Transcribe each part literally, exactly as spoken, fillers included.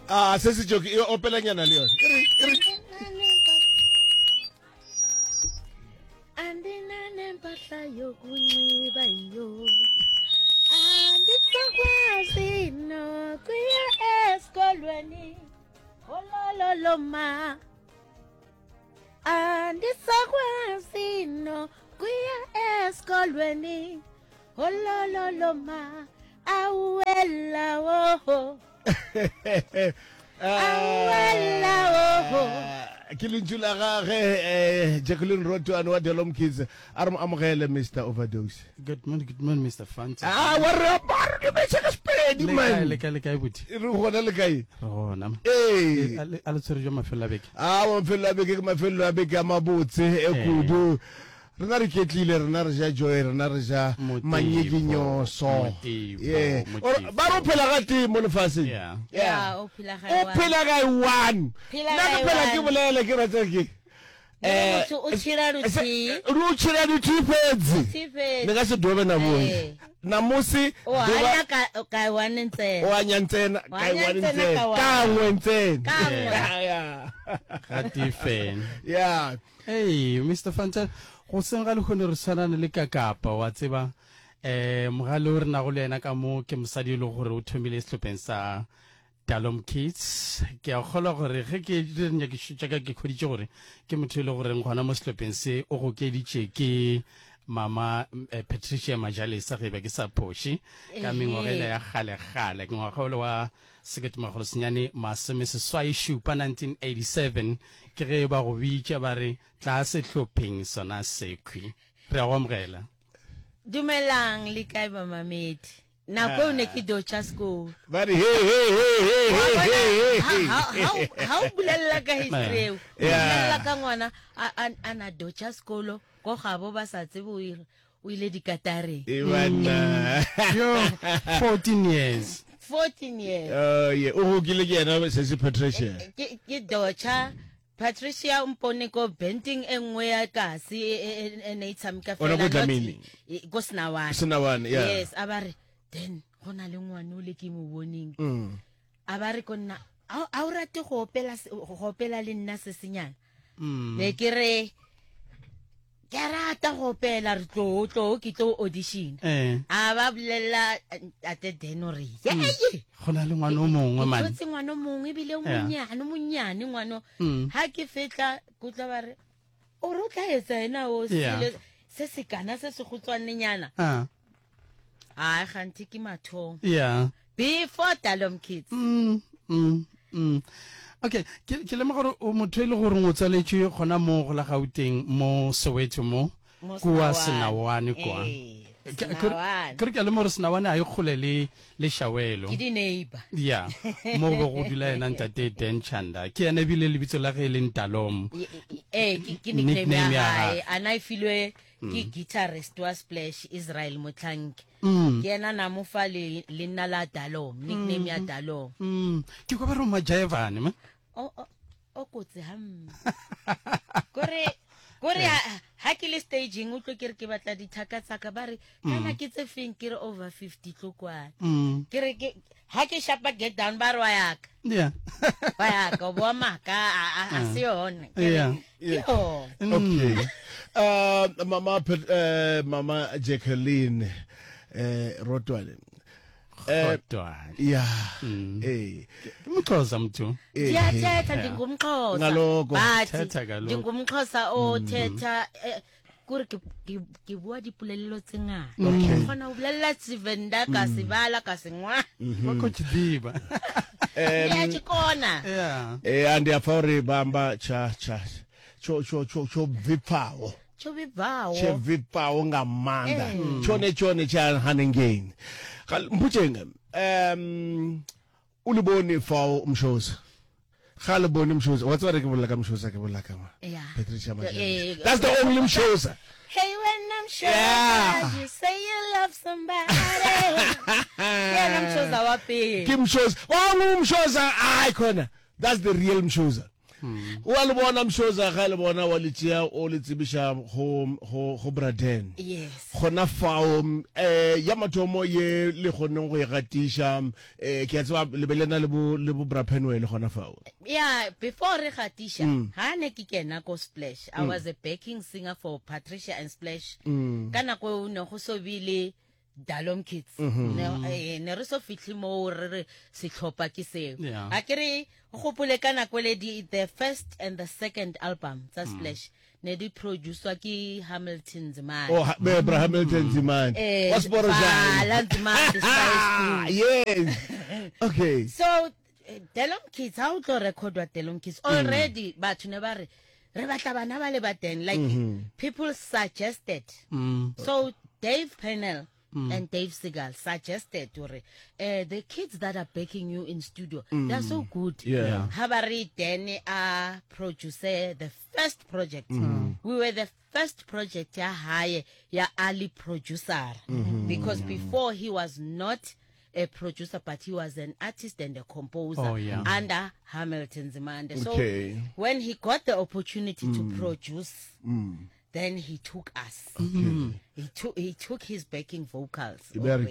Ah, sesi joke opela nyana le yona. Andinane mpahla yokunxiba yo. Andisakwazi nokuya esikolweni. Olololo ma. Andisakwazi nokuya esikolweni. Olololo ma. Awela wo. Awela wo. Kilintula gage eh Jacqueline Rotwana wa Delom Kids arum amogele Mister Overdose. Good morning, good morning, Mister Fanta. Ah, warra bar ke be se spedi man. Le ka le ka buti. Re gona le kae? Rona. Eh, a le tsere jo mafella beke. ah, wa mfella beke ke mafella beke a mabotse e kudu. Rena re ketlile rena re ja joy rena re ja manyeginyo so. Yeah. Ba ro phela ga timo le fase. Yeah. Yeah, o phela ga O phela ga one. Phela Na ga ke phela one. ke bolela ke ratsa ke. Eh, o tshira ruthi. Ru tshira di tshifedzi. Tife. Ne ka se dobe na Eh. bone. Na musi O hanya ka ka one ntsena. o anya ntsena O ka anya one ntsena ntsena ka one. ka ngwe ntsena. Ka ngwe. Yeah. Gati fan. Yeah. Hey, Mister Fanta, go senga le khone re sanane le kakapa wa tseba eh mogalo re na go le ena ka mo ke mosadi le gore o thomile setlopeng sa Dalom Kids ke a gola gore ge ke re nya ke shutsa ka ke khoditse gore ke motho le gore ngwana mo setlopeng se o go ke ditše ke mama eh, Patricia Majalisa ge be ke sa phoshi ka mengwagela ya gale gale ke ngwagolo wa sekete magolo senyane masome seswai šupa nineteen eighty-seven ke ge ba go bitša ba re tla setlhopheng sona sekhwi re a go amogela Dumelang le kae ba mamedi. Na ko ne ke docha school. But hey hey hey hey hey hey hey. How how bulela ka history. Yeah. Bulela ka ngwana a ana docha school go gabo ba sa tsebe o ile o ile dikatare. Iwana. yo fourteen years fourteen years. Oh yeah, o gile ke yena se se Patricia. Ke ke docha Patricia umpone ko benting engwe ya kasi e ne itsamika Ona go not- Dlamini. e- go sinawana. Sinawana, yeah. Yes, abare then gona le ngwana o le ke mo boneng. Mm. Abare konna a a o rate go opela se- go opela le nna se senyana. mm. Ne ke re ke rata go opela re tlo tlo ke tlo audition. eh A ba bolela ate denore. Ye. gona le ngwana o mongwe man Ke ngwana mongwe bile o Yeah. monyane monyane ngwana. Mm. Ha ke fetla go tla ba re o ro tla etsa ena o Yeah. sele se se kana se se gotswanenyana. ah A ganti ke mathong. yeah Before Dalom Kids. mm mm mm okay ke ke le mogoro o motho ile gore ngo tsaletse gona mo go la Gauteng mo Soweto mo Mo kwa Sinawane. Sinawane kwa Eh, Ke- Sinawane. ke re ke le mo re Sinawane a e kgole le le Shawelo Ke di neighbor. ya mo go go dula ena ntate Den Chanda ke ena bile lebitso la ge le Ntalom Eh ke ke Nickname nickname ya ya hae. hae ana ifilwe ke guitarist wa Splash Israel Motlanki. mm Ke ena na mo fa le le nna la Dalom nickname ya Dalom. mm ke kwa ba re majaevane ma O o o kotse ham. Kore kore ha ha ke le staging o tlo ke re ke batla dithaka tsaka ba re kana ke tse feng ke re over fifty tlokwana. mm Ke re ke ha ke shapa get down ba re wa yaka. yeah Wa yaka o bua maka a a- a se yone. Ke re, Yeah. ke yone. Okay. Uh, Mama Pat- uh, Mama Jacqueline uh, Rotwana. Uh, Kodwa yeah. Mm. Eh. umxhosa mthu eh, Ngiyathetha Yeah. ndingumxhosa. Ngaloko. Bathi, Thetha kaloku. ndingumxhosa o thetha eh, kore ke ke ke bua dipolelelo tse ngata. Okay. Ke kgona ho bolella Tsivenda ka sibala ka sengwa. ba go diba Ya tshikona. yeah Eh andi afore bamba cha cha. Cho cho cho cho vipawo. Chobi bawo. Che vipawo ngamanda. Eh. Chone chone cha hanengeni. Gal mbutshenge. Um uliboni for umshoza. Khale boni umshoza. What's what ke bolla ka umshoza ke bolla ka ma. Yeah. Patricia Eh, Majalisa. That's the only umshoza. Hey, when I'm sure Yeah. you say you love somebody. Yeah, I'm sure that wapi. Kim shows. Wa umshoza ay khona. That's the real mshoza. wa le bona mshoza ga le bona wa le tsia o le tsibisha go go go Braden yes gona fao eh ya mathomo ye le goneng go e gatisha eh ke a tswa le belena le bo le bo Brapenwele gona fao yeah before re gatisha ha ne ke kena ko Splash I was a backing singer for Patricia and Splash kana go ne go so bile Dalom Kids ne ne re so fitli mo re re se tlhopa ke seo a kere go pole kana kwele di the first and the second album tsa Splash ne di producer ke Hamilton Zimane oh Bebra Hamilton Zimane what's for a yes okay so Dalom Kids how to record what Dalom Kids already but ne ba re re batla bana ba le bateng like people suggested so Dave Pennell Mm. and Dave Segal suggested to uh, the kids that are backing you in studio mm. they're so good yeah Habari then uh producer the first project mm. we were the first project ya high ya early producer mm-hmm. because before he was not a producer but he was an artist and a composer oh, yeah. under Hamilton Zimane so okay. when he got the opportunity mm. to produce mm. then he took us. Mm-hmm. He took he took his backing vocals.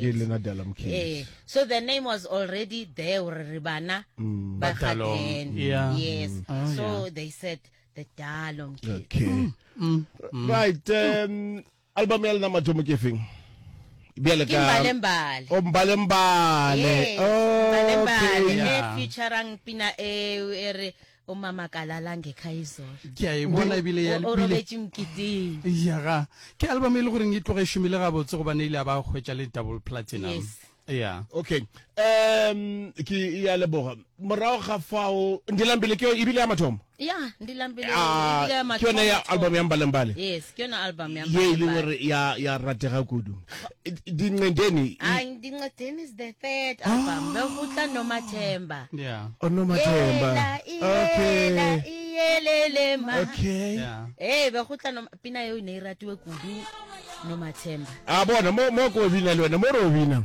Yeah. So the name was already there, Ribana mm. Bakhaten. Yeah. Yes. Mm. Oh, so yeah. they said the Dalom Kids. Okay. Mm. Mm. Right. Um, album el na mathomo ke feng? Kimbalembale. Oh, Mbalembale. Yes. Oh, Mbalembale. okay. Yeah. Featuring Pina e o mama kalala ngekaizo ke a e bona ebile ya o robetse mkiti ya ga ke album e le gore ngi tloga shumile ga botse go bana ile ba khwetsa le double platinum yes yeah okay um ke ya leboga morao ga fao ndilambile ke ibile ya mathomo yeah ndilambile ibile ya mathomo ke yona ya album ya Mbalembale yes ke yona album ya Mbalembale ye ile gore ya ya ratega kudu dinqendeni ah dinqendeni is the third album bekutla nomathemba yeah onomathemba okay iyelele ma okay eh bekutla no pina yo ne iratiwe kudu nomathemba a bona mo mo ko bina le wena mo ro bina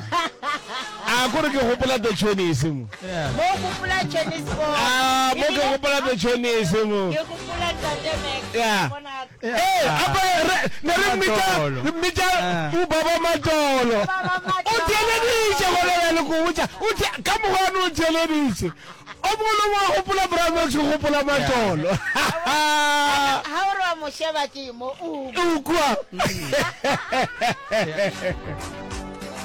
a gore ke gopola the Chinese mo mo gopola Chinese mo ah mo ke gopola the Chinese mo ke gopola Dynamic yeah eh apa ne re mita mita u baba Matolo o tselediše go le le go botsa o tse ka mogano o tselediše o bolo mo gopola Bravo go gopola Matolo ha o re mo sheba ke mo u u kwa